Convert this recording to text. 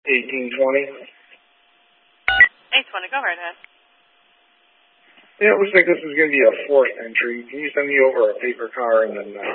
1820. 820, go right ahead. Yeah, it looks like this is going to be a fourth entry. Can you send me over a paper car and then